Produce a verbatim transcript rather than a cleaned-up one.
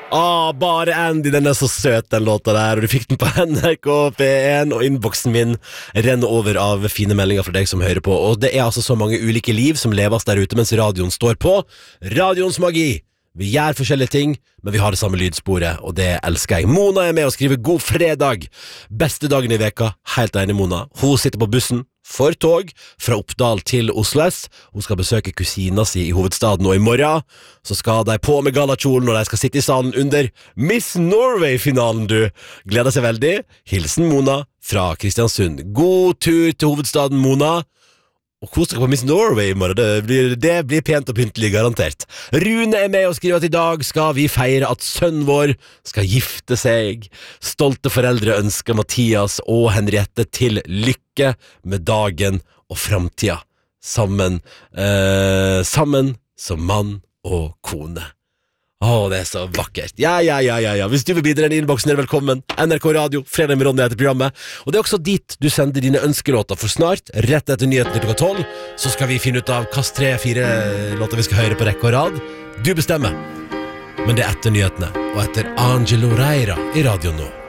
Ah, bare Andy, den er så søt den låta der. Og du fikk den på N R K P en. Og innboksen min renner over av fine meldinger fra deg som hører på. Og det er altså så mange ulike liv som leves der ute mens radioen står på. Radions magi. Vi gjør forskjellige ting, men vi har det samme lydsporet, og det elsker jeg. Mona er med og skriver god fredag. Beste dagen i veka. Helt enig, Mona. Hun sitter på bussen for tog fra Oppdal til Oslo S. Hun skal besøke kusina si i hovedstaden, og i morgen så skal de på med galakjolen når de skal sitte i salen under Miss Norway-finalen, du. Gleder seg veldig. Hilsen Mona fra Kristiansund. God tur til hovedstaden, Mona. Og kos dere på Miss Norway i morgen. Det blir, det blir pent og pyntelig, garantert. Rune er med og skriver at i dag skal vi feire at sønnen vår skal gifte seg. Stolte foreldre ønsker Mathias og Henriette til lykke med dagen og fremtiden. Sammen, eh, sammen som mann og kone. Åh, det er så vakkert. Ja, ja, ja, ja, ja. Hvis du vil bidra i den innboksen, er velkommen. N R K Radio, fredag med Ronny etter programmet. Og det er også dit du sender dine ønskelåter. For snart, rett etter nyhetene klokka tolv, så skal vi finne ut av hva tre-fire låter vi skal høre på rekke og rad. Du bestemmer. Men det er etter nyhetene, og etter Angelo Reira i radio nå.